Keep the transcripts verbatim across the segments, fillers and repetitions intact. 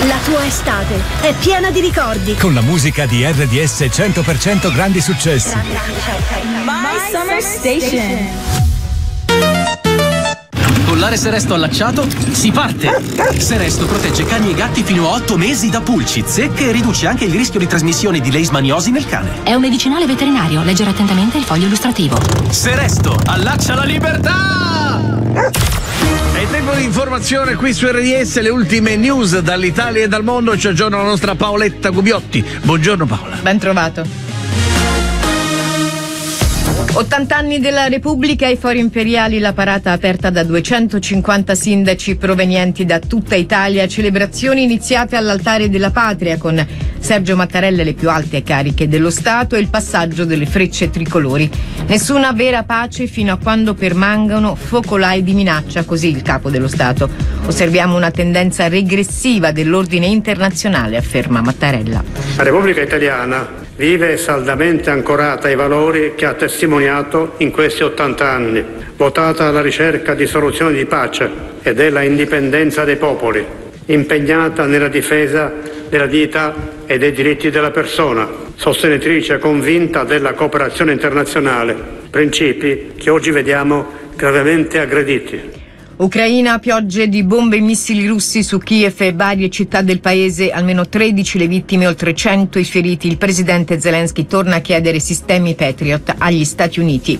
La tua estate è piena di ricordi. Con la musica di R D S cento per cento grandi successi. My Summer Station. Collare Seresto allacciato, si parte! Seresto protegge cani e gatti fino a otto mesi da pulci, zecche e riduce anche il rischio di trasmissione di leishmaniosi nel cane. È un medicinale veterinario, leggere attentamente il foglio illustrativo. Seresto, allaccia la libertà! È tempo di informazione qui su R D S, le ultime news dall'Italia e dal mondo. Ci aggiorna la nostra Paoletta Gubiotti. Buongiorno Paola. Ben trovato. ottanta anni della Repubblica, ai Fori Imperiali la parata aperta da duecentocinquanta sindaci provenienti da tutta Italia, celebrazioni iniziate all'Altare della Patria con Sergio Mattarella e le più alte cariche dello Stato e il passaggio delle frecce tricolori. Nessuna vera pace fino a quando permangano focolai di minaccia, così il capo dello Stato. Osserviamo una tendenza regressiva dell'ordine internazionale, afferma Mattarella. La Repubblica Italiana vive saldamente ancorata ai valori che ha testimoniato in questi ottanta anni, votata alla ricerca di soluzioni di pace e della indipendenza dei popoli, impegnata nella difesa della dignità e dei diritti della persona, sostenitrice convinta della cooperazione internazionale, principi che oggi vediamo gravemente aggrediti. Ucraina, piogge di bombe e missili russi su Kiev e varie città del paese, almeno tredici le vittime, oltre cento i feriti. Il presidente Zelensky torna a chiedere sistemi Patriot agli Stati Uniti.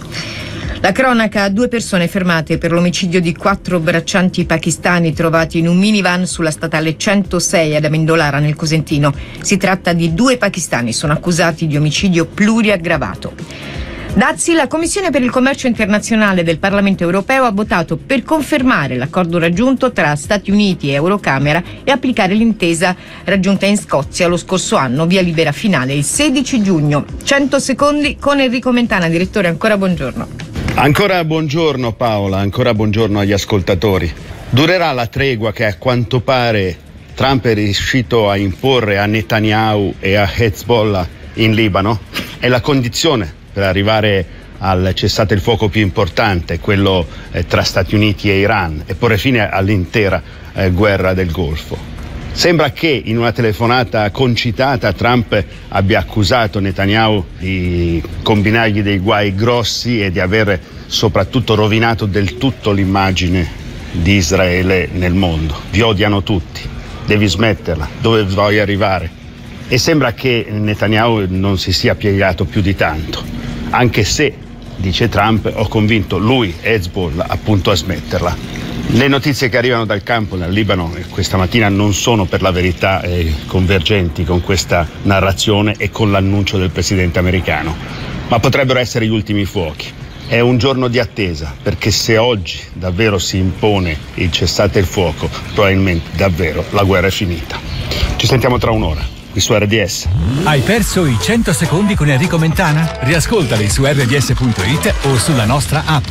La cronaca, due persone fermate per l'omicidio di quattro braccianti pakistani trovati in un minivan sulla statale centosei ad Amendolara nel Cosentino. Si tratta di due pakistani, sono accusati di omicidio pluriaggravato. Dazi, la Commissione per il Commercio Internazionale del Parlamento Europeo ha votato per confermare l'accordo raggiunto tra Stati Uniti e Eurocamera e applicare l'intesa raggiunta in Scozia lo scorso anno, via libera finale il sedici giugno. cento secondi con Enrico Mentana. Direttore, ancora buongiorno. Ancora buongiorno Paola, ancora buongiorno agli ascoltatori. Durerà la tregua che a quanto pare Trump è riuscito a imporre a Netanyahu e a Hezbollah in Libano? È la condizione per arrivare al cessate il fuoco più importante, quello eh, tra Stati Uniti e Iran, e porre fine all'intera eh, guerra del Golfo. Sembra che in una telefonata concitata Trump abbia accusato Netanyahu di combinargli dei guai grossi e di aver soprattutto rovinato del tutto l'immagine di Israele nel mondo. Vi odiano tutti, devi smetterla, dove vuoi arrivare? E sembra che Netanyahu non si sia piegato più di tanto, anche se, dice Trump, ho convinto lui e Hezbollah appunto a smetterla. Le notizie che arrivano dal campo dal Libano questa mattina non sono per la verità eh, convergenti con questa narrazione e con l'annuncio del presidente americano, ma potrebbero essere gli ultimi fuochi. È un giorno di attesa, perché se oggi davvero si impone il cessate il fuoco, probabilmente davvero la guerra è finita. Ci sentiamo tra un'ora qui su R D S. Hai perso i cento secondi con Enrico Mentana? Riascoltali su R D S punto it o sulla nostra app.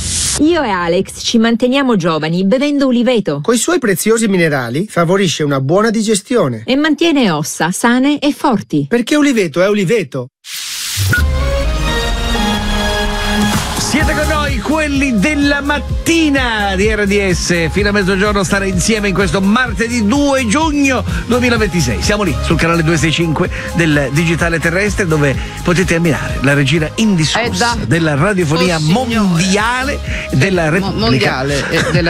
Io e Alex ci manteniamo giovani bevendo uliveto. Coi suoi preziosi minerali favorisce una buona digestione e mantiene ossa sane e forti. Perché uliveto è uliveto. Siete con noi, quelli della mattina di R D S, fino a mezzogiorno stare insieme in questo martedì due giugno duemilaventisei. Siamo lì sul canale duecentosessantacinque del digitale terrestre, dove potete ammirare la regina indiscussa eh della radiofonia oh, mondiale della Repubblica mondiale eh, della